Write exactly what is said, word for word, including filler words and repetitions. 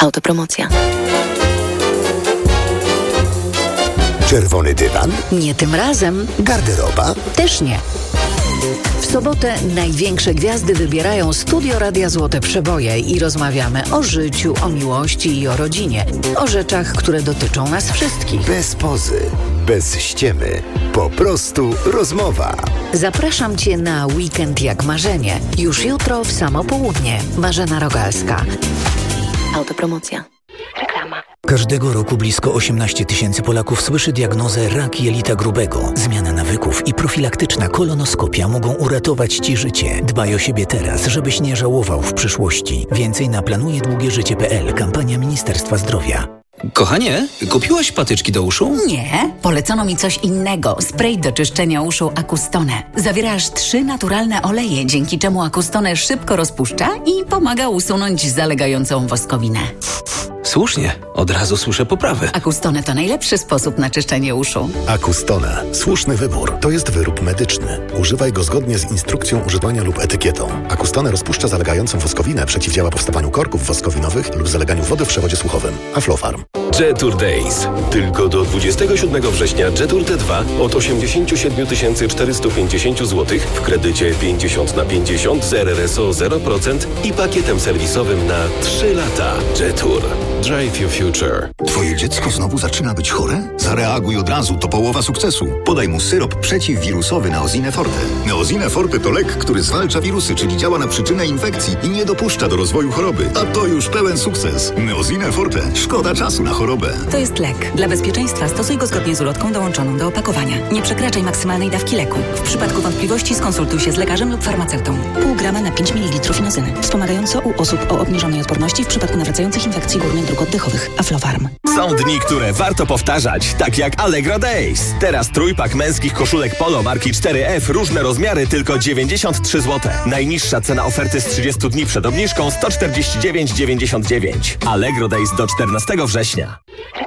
Autopromocja. Czerwony dywan? Nie tym razem. Garderoba? Też nie. W sobotę największe gwiazdy wybierają Studio Radia Złote Przeboje i rozmawiamy o życiu, o miłości i o rodzinie. O rzeczach, które dotyczą nas wszystkich. Bez pozy, bez ściemy. Po prostu rozmowa. Zapraszam Cię na Weekend jak marzenie. Już jutro w samo południe. Marzena Rogalska. Autopromocja. Reklama. Każdego roku blisko osiemnaście tysięcy Polaków słyszy diagnozę rak jelita grubego. Zmiana nawyków i profilaktyczna kolonoskopia mogą uratować Ci życie. Dbaj o siebie teraz, żebyś nie żałował w przyszłości. Więcej na planuje długie życie kropka p l. Kampania Ministerstwa Zdrowia. Kochanie, kupiłaś patyczki do uszu? Nie, polecono mi coś innego. Spray do czyszczenia uszu Acustone. Zawiera aż trzy naturalne oleje, dzięki czemu Acustone szybko rozpuszcza i pomaga usunąć zalegającą woskowinę. Słusznie, od razu słyszę poprawę. Acustone to najlepszy sposób na czyszczenie uszu. Acustone. Słuszny wybór. To jest wyrób medyczny. Używaj go zgodnie z instrukcją używania lub etykietą. Acustone rozpuszcza zalegającą woskowinę, przeciwdziała powstawaniu korków woskowinowych lub zaleganiu wody w przewodzie słuchowym. Aflofarm. Jetour Days. Tylko do dwudziestego siódmego września Jetour T dwa od osiemdziesiąt siedem tysięcy czterysta pięćdziesiąt złotych w kredycie pięćdziesiąt na pięćdziesiąt z R R S O zero procent i pakietem serwisowym na trzy lata. Jetour. Drive your future. Twoje dziecko znowu zaczyna być chore? Zareaguj od razu, to połowa sukcesu. Podaj mu syrop przeciwwirusowy Neosine Forte. Neosine Forte to lek, który zwalcza wirusy, czyli działa na przyczynę infekcji i nie dopuszcza do rozwoju choroby. A to już pełen sukces. Neosine Forte. Szkoda czasu na chorobę. To jest lek. Dla bezpieczeństwa stosuj go zgodnie z ulotką dołączoną do opakowania. Nie przekraczaj maksymalnej dawki leku. W przypadku wątpliwości skonsultuj się z lekarzem lub farmaceutą. Pół grama na pięć mililitrów inozyny. Wspomagająco u osób o obniżonej odporności w przypadku nawracających infekcji górnych dróg oddechowych. Aflofarm. Są dni, które warto powtarzać, tak jak Allegro Days. Teraz trójpak męskich koszulek Polo marki cztery F, różne rozmiary, tylko dziewięćdziesiąt trzy złote. Najniższa cena oferty z trzydziestu dni przed obniżką sto czterdzieści dziewięć dziewięćdziesiąt dziewięć. Allegro Days do czternastego września.